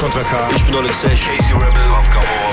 Contra K. Ich bin Alexei. Casey Rebel auf Camo.